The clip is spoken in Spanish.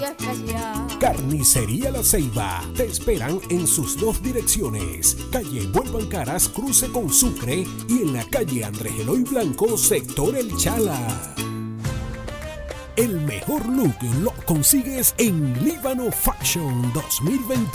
Carnicería La Ceiba. Te esperan en sus dos direcciones. Calle Vuelvan Caras, cruce con Sucre, y en la calle Andrés Eloy Blanco, sector El Chala. El mejor look lo consigues en Líbano Fashion 2020.